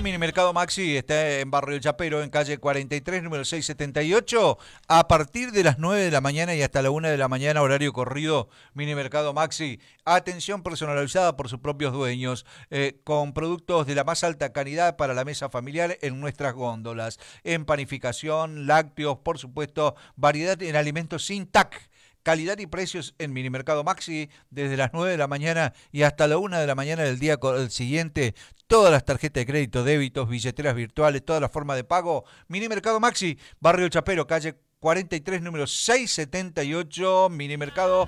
Mini Mercado Maxi está en Barrio El Chapero, en calle 43, número 678. A partir de las 9 de la mañana y hasta la 1 de la mañana, horario corrido, Mini Mercado Maxi. Atención personalizada por sus propios dueños, con productos de la más alta calidad para la mesa familiar en nuestras góndolas. En panificación, lácteos, por supuesto, variedad en alimentos sin TAC. Calidad y precios en Minimercado Maxi desde las 9 de la mañana y hasta la 1 de la mañana del día siguiente. Todas las tarjetas de crédito, débitos, billeteras virtuales, todas las formas de pago. Minimercado Maxi, Barrio El Chapero, calle 43, número 678. Minimercado